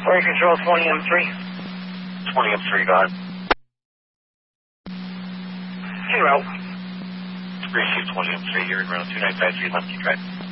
Flight Control 20M3. 20M3, go ahead. En route. Receive 20M3, you're in route 2953, left, you drive.